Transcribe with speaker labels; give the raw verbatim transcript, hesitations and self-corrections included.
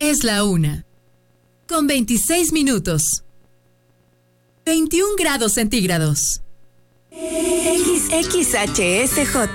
Speaker 1: Es la una. Con veintiséis minutos. veintiún grados centígrados.
Speaker 2: X X H S J